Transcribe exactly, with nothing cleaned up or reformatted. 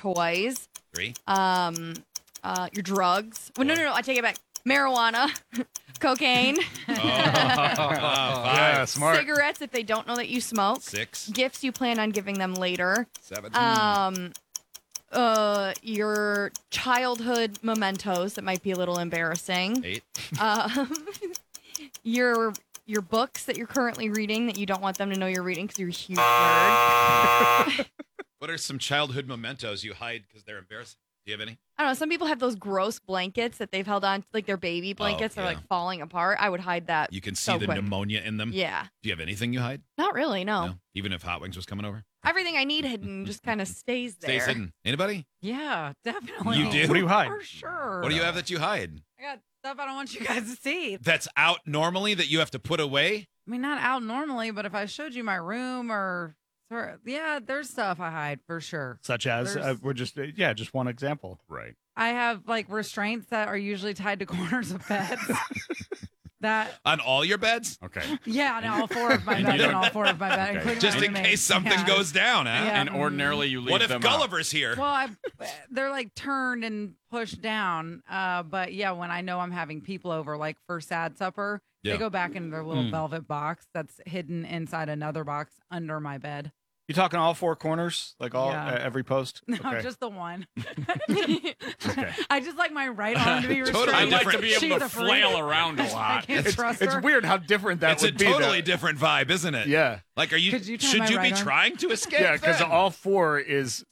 toys. Three. Um, uh, your drugs. Well, no, no, no. I take it back. Marijuana, cocaine, Oh, five. Yeah, smart. cigarettes if they don't know that you smoke. Six. Gifts you plan on giving them later. Seven. Um, uh, your childhood mementos that might be a little embarrassing. Eight. Um, your your books that you're currently reading that you don't want them to know you're reading because you're a huge nerd. What are some childhood mementos you hide because they're embarrassing? Do you have any? I don't know. Some people have those gross blankets that they've held on, like their baby blankets, yeah. are like falling apart. I would hide that. You can see so the quick. pneumonia in them. Yeah, Do you have anything you hide? not really. No, Even if Hot Wings was coming over? everything I need hidden just kind of stays there. Stays hidden. Anybody? Yeah, definitely. You do? What do you hide? For sure. What do you have that you hide? I got stuff I don't want you guys to see. That's out normally that you have to put away? I mean, not out normally, but if I showed you my room or, or yeah, there's stuff I hide for sure. Such as, uh, There's- we're just, uh, yeah, just one example. Right. I have like restraints that are usually tied to corners of beds. that On all your beds? Okay. yeah, on all four of my And you beds, on don't- all four of my beds, Okay. including Just my in roommates. case something Yeah. goes down, huh? Yeah. And ordinarily you leave What if them out. Gulliver's here? Well, I, they're like turned and pushed down. Uh, but yeah, when I know I'm having people over, like for sad supper, Yeah. they go back into their little Mm. velvet box that's hidden inside another box under my bed. You talking all four corners, like all Yeah. uh, every post? No, Okay. just the one. Okay. I just like my right arm to be Totally restrained. I'd like to different. be able She's to a freak. flail around a I lot. can't It's, trust it's her. weird how different that It's a would be. totally though. different vibe, isn't it? Yeah, Like, are you? Could you tie should my you be right arm? trying to escape? yeah, because then? all four is